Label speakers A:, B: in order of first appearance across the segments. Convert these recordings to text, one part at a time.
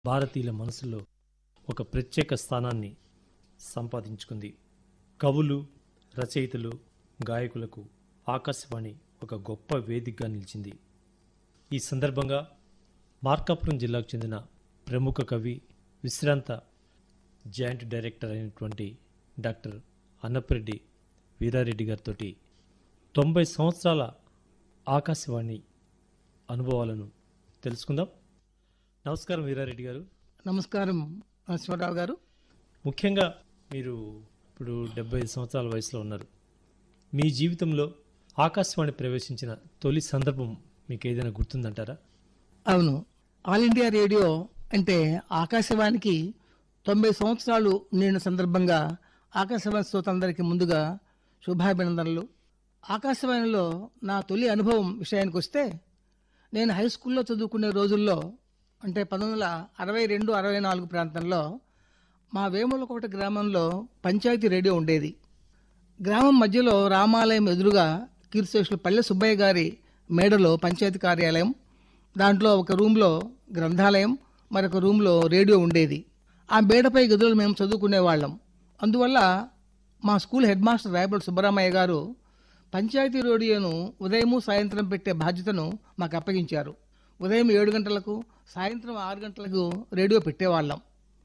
A: భారతీయుల మనసులో ఒక ప్రత్యేక స్థానాన్ని సంపాదించుకుంది. కవులు, రచయితలు, గాయకులకు ఆకాశవాణి ఒక గొప్ప వేదికగా నిలిచింది. ఈ సందర్భంగా మార్కాపురం జిల్లాకు చెందిన ప్రముఖ కవి, విశ్రాంత జాయింట్ డైరెక్టర్ అయినటువంటి డాక్టర్ అన్నపరెడ్డి వీరారెడ్డి గారితో 90 సంవత్సరాల ఆకాశవాణి అనుభవాలను తెలుసుకుందాం. నమస్కారం వీరారెడ్డి గారు.
B: నమస్కారం అశ్వరావు గారు.
A: ముఖ్యంగా మీరు ఇప్పుడు 75 సంవత్సరాల వయసులో ఉన్నారు. మీ జీవితంలో ఆకాశవాణి ప్రవేశించిన తొలి సందర్భం మీకు ఏదైనా గుర్తుందంటారా?
B: అవును, ఆల్ ఇండియా రేడియో అంటే ఆకాశవాణికి 90 సంవత్సరాలు నిండిన సందర్భంగా ఆకాశవాణి శ్రోతలందరికీ ముందుగా శుభాభినందనలు. ఆకాశవాణిలో నా తొలి అనుభవం విషయానికి వస్తే, నేను హై స్కూల్లో చదువుకునే రోజుల్లో అంటే 1962-64 ప్రాంతంలో మా వేములకోట గ్రామంలో పంచాయతీ రేడియో ఉండేది. గ్రామం మధ్యలో రామాలయం ఎదురుగా కీర్తిశేషులు పల్లె సుబ్బయ్య గారి మేడలో పంచాయతీ కార్యాలయం, దాంట్లో ఒక రూమ్లో గ్రంథాలయం, మరొక రూమ్లో రేడియో ఉండేది. ఆ మేడపై గదులు మేము చదువుకునేవాళ్ళం. అందువల్ల మా స్కూల్ హెడ్ మాస్టర్ రాయబడి సుబ్బరామయ్య గారు పంచాయతీ రేడియోను ఉదయము సాయంత్రం పెట్టే బాధ్యతను మాకు అప్పగించారు. ఉదయం 7 గంటలకు, సాయంత్రం 6 గంటలకు రేడియో పెట్టేవాళ్ళం.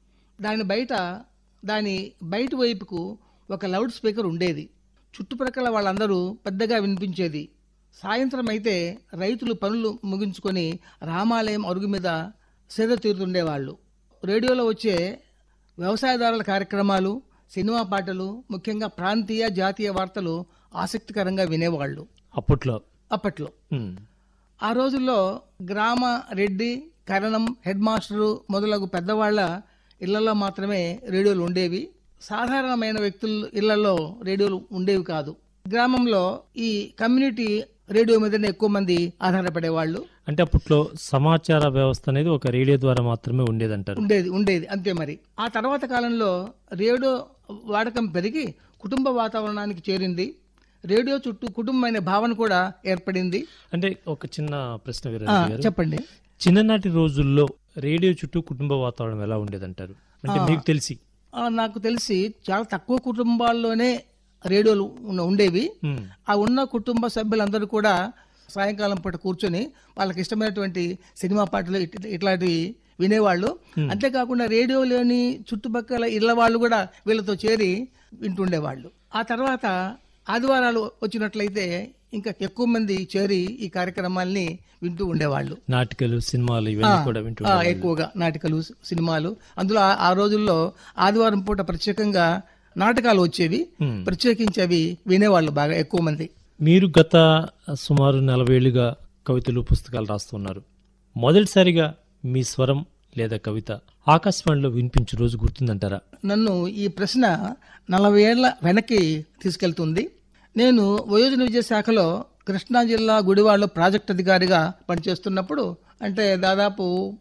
B: దాని బయట వైపుకు ఒక లౌడ్ స్పీకర్ ఉండేది. చుట్టుప్రక్కల వాళ్ళందరూ పెద్దగా వినిపించేది. సాయంత్రం అయితే రైతులు పనులు ముగించుకొని రామాలయం అరుగు మీద సేద తీరుతుండేవాళ్ళు. రేడియోలో వచ్చే వ్యవసాయదారుల కార్యక్రమాలు, సినిమా పాటలు, ముఖ్యంగా ప్రాంతీయ జాతీయ వార్తలు ఆసక్తికరంగా వినేవాళ్ళు అప్పట్లో. ఆ రోజుల్లో గ్రామ రెడ్డి, కరణం, హెడ్ మాస్టరు మొదలగు పెద్దవాళ్ల ఇళ్లలో మాత్రమే రేడియోలు ఉండేవి. సాధారణమైన వ్యక్తుల ఇళ్లలో రేడియోలు ఉండేవి కాదు. గ్రామంలో ఈ కమ్యూనిటీ రేడియో మీదనే ఎక్కువ మంది ఆధారపడేవాళ్ళు.
A: అంటే అప్పట్లో సమాచార వ్యవస్థ అనేది ఒక రేడియో ద్వారా మాత్రమే ఉండేదంటారు.
B: ఉండేది అంతే. మరి ఆ తర్వాత కాలంలో రేడియో వాడకం పెరిగి కుటుంబ వాతావరణానికి చేరింది. రేడియో చుట్టూ కుటుంబమైన భావన కూడా ఏర్పడింది.
A: అంటే ఒక చిన్న ప్రశ్న వీరారెడ్డి గారు,
B: చెప్పండి.
A: చిన్ననాటి రోజుల్లో రేడియో చుట్టూ కుటుంబ వాతావరణం ఎలా ఉండేదంటారు? అంటే మీకు తెలిసి?
B: నాకు తెలిసి చాలా తక్కువ కుటుంబాల్లోనే రేడియోలు ఉండేవి. ఆ ఉన్న కుటుంబ సభ్యులందరూ కూడా సాయంకాలం పూట కూర్చొని వాళ్ళకి ఇష్టమైనటువంటి సినిమా పాటలు ఇట్లాంటివి వినేవాళ్ళు. అంతేకాకుండా రేడియో లేని చుట్టుపక్కల ఇళ్ల వాళ్ళు కూడా వీళ్ళతో చేరి వింటుండేవాళ్ళు. ఆ తర్వాత ఆదివారాలు వచ్చినట్లయితే ఇంకా ఎక్కువ మంది చేరి ఈ కార్యక్రమాల్ని వింటూ ఉండేవాళ్ళు.
A: నాటికలు, సినిమాలు ఇవన్నీ కూడా
B: ఎక్కువగా నాటికలు, సినిమాలు. అందులో ఆ రోజుల్లో ఆదివారం పూట ప్రత్యేకంగా నాటకాలు వచ్చేవి. ప్రత్యేకించి అవి వినేవాళ్ళు బాగా ఎక్కువ మంది.
A: మీరు గత సుమారు 40 ఏళ్లుగా కవితలు, పుస్తకాలు రాస్తున్నారు. మొదటిసారిగా మీ స్వరం లేదా కవిత ఆకాశవాణిలో వినిపించే రోజు గుర్తుందంటారా?
B: నన్ను ఈ ప్రశ్న 40 ఏళ్ల వెనక్కి తీసుకెళ్తుంది. నేను వయోజన విద్యా శాఖలో కృష్ణా జిల్లా గుడివాడలో ప్రాజెక్ట్ అధికారిగా పనిచేస్తున్నప్పుడు, అంటే దాదాపు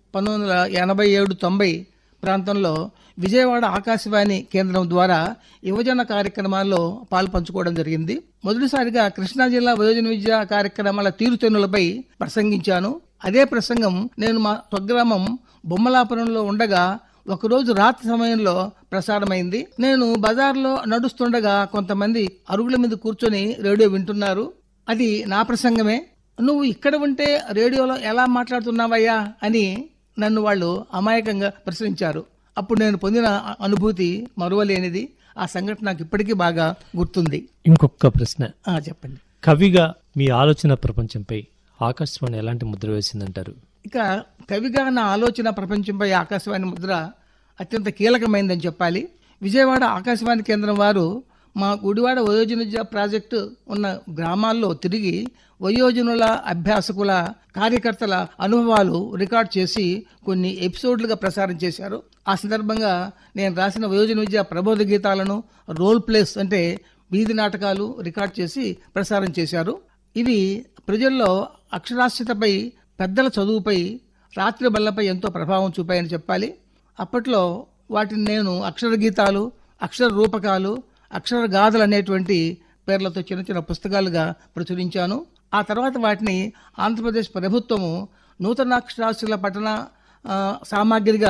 B: 1987-90 ప్రాంతంలో విజయవాడ ఆకాశవాణి కేంద్రం ద్వారా యువజన కార్యక్రమాల్లో పాలు పంచుకోవడం జరిగింది. మొదటిసారిగా కృష్ణా జిల్లా వయోజన విద్యా కార్యక్రమాల తీరుతెన్నులపై ప్రసంగించాను. అదే ప్రసంగం నేను మా స్వగ్రామం బొమ్మలాపురంలో ఉండగా ఒకరోజు రాత్రి సమయంలో ప్రసారమైంది. నేను బజార్లో నడుస్తుండగా కొంతమంది అరుగుల మీద కూర్చొని రేడియో వింటున్నారు. అది నా ప్రసంగమే. నువ్వు ఇక్కడ ఉంటే రేడియోలో ఎలా మాట్లాడుతున్నావయ్యా అని నన్ను వాళ్ళు అమాయకంగా ప్రశ్నించారు. అప్పుడు నేను పొందిన అనుభూతి మరువలేనిది. ఆ సంఘటన నాకు ఇప్పటికీ బాగా గుర్తుంది.
A: ఇంకొక ప్రశ్న,
B: చెప్పండి.
A: కవిగా మీ ఆలోచన ప్రపంచంపై ఆకాశవాణి ఎలాంటి ముద్ర వేసిందంటారు?
B: ఇక కవిగా నా ఆలోచన ప్రపంచంపై ఆకాశవాణి ముద్ర అత్యంత కీలకమైందని చెప్పాలి. విజయవాడ ఆకాశవాణి కేంద్రం వారు మా గుడివాడ వయోజన విద్యా ప్రాజెక్టు ఉన్న గ్రామాల్లో తిరిగి వయోజనుల, అభ్యాసకుల, కార్యకర్తల అనుభవాలు రికార్డ్ చేసి కొన్ని ఎపిసోడ్లుగా ప్రసారం చేశారు. ఆ సందర్భంగా నేను రాసిన వయోజన విద్యా ప్రబోధ గీతాలను, రోల్ ప్లేస్ అంటే వీధి నాటకాలు రికార్డ్ చేసి ప్రసారం చేశారు. ఇవి ప్రజల్లో అక్షరాస్యతపై, పెద్దల చదువుపై, రాత్రి బల్లపై ఎంతో ప్రభావం చూపాయని చెప్పాలి. అప్పట్లో వాటిని నేను అక్షర గీతాలు, అక్షర రూపకాలు, అక్షర గాథలు అనేటువంటి పేర్లతో చిన్న చిన్న పుస్తకాలుగా ప్రచురించాను. ఆ తర్వాత వాటిని ఆంధ్రప్రదేశ్ ప్రభుత్వము నూతనాక్షరాస్యుల పఠన సామాగ్రిగా